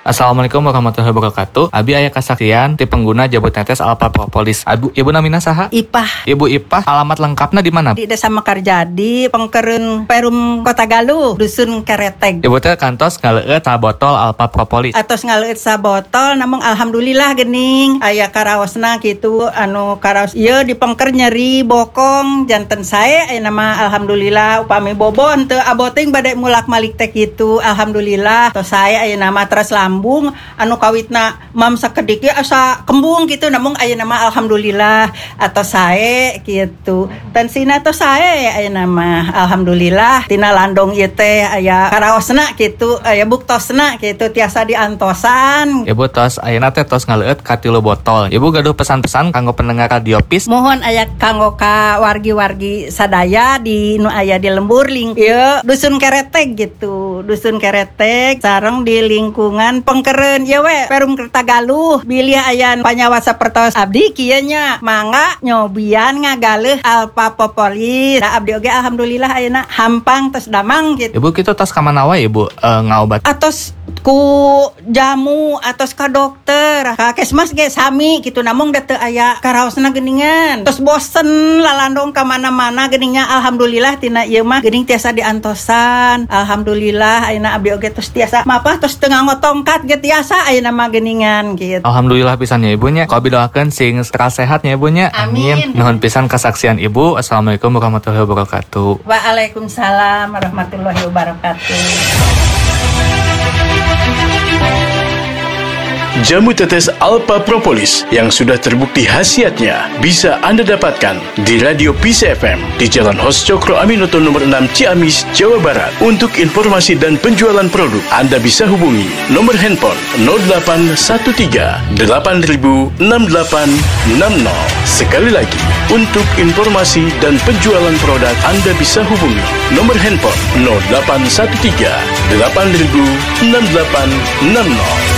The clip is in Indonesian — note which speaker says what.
Speaker 1: Assalamualaikum warahmatullahi wabarakatuh. Abi aya kasaksian ti pengguna jabut tetes Alpha Propolis. Ibu namina saha?
Speaker 2: Ipah.
Speaker 1: Ibu Ipah, alamat lengkapna di mana?
Speaker 2: Di Desa Mekarjadi, Pengkereun Perum Kota Galuh, Dusun Kereteg.
Speaker 1: Ibu teh kantos ngaleueut sabotol Alpha Propolis.
Speaker 2: Atos ngaleueut sabotol, namun alhamdulillah geuning aya karaosna kitu karaos ieu di pengker nyeri bokong janten sae aya nama alhamdulillah upami bobon teu aboting bade mulak-malik teh kitu alhamdulillah tos sae aya nama teras lambung kawitna mam sakedik ge asa kembung kitu namun aya nama alhamdulillah atau sae kitu tensina tos sae aya nama alhamdulillah tina landong ieu teh aya karaosna kitu aya buktosna kitu tiasa diantosan.
Speaker 1: Ibu tos ayeuna teh tos ngaleueut ka 3 botol. Ibu gaduh pesan-pesan kanggo pendengar Radio Pis.
Speaker 2: Mohon aya kanggo ka wargi-wargi sadaya di nu aya di lembur ieu Dusun Kereteg gitu. Dusun Kereteg sareng di lingkungan Pengkereun ieu we Perum Kota Galuh. Bilih aya panyawa sapertos abdi kieu nya mangga nyobian ngagaleuh Alpha Propolis. Da abdi oge alhamdulillah ayeuna hampang tos damang gitu.
Speaker 1: Ibu kitu tos ka mana wae Ibu ngaobat?
Speaker 2: Atos ku jamu atos ka dokter ka kesmas ge sami gitu namun da teu aya karaosna geuningan terus bosen lalandong ka mana-mana geuningnya alhamdulillah tina ieu mah geuning tiasa diantosan alhamdulillah ayeuna abdi oge tos tiasa mapah tos teu ngangotongkat ge tiasa ayeuna mah geuningan gitu.
Speaker 1: Alhamdulillah pisan ya Ibunya. Ku abi doakeun sing stres sehat ya Ibunya.
Speaker 2: Amin.
Speaker 1: Nuhun pisan kasaksian Ibu. Assalamualaikum warahmatullahi wabarakatuh.
Speaker 2: Waalaikumsalam warahmatullahi wabarakatuh.
Speaker 3: Jamu tetes Alpha Propolis yang sudah terbukti khasiatnya bisa Anda dapatkan di Radio Pis FM di Jalan Hos Cokro Aminoto nomor 6 Ciamis, Jawa Barat. Untuk informasi dan penjualan produk, Anda bisa hubungi nomor handphone 0813 8000 6860. Sekali lagi, untuk informasi dan penjualan produk, Anda bisa hubungi nomor handphone 0813 8000 6860.